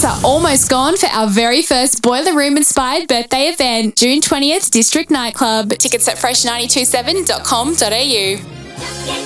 Tickets are almost gone for our very first Boiler Room inspired birthday event, June 20th, District Nightclub. Tickets at fresh927.com.au.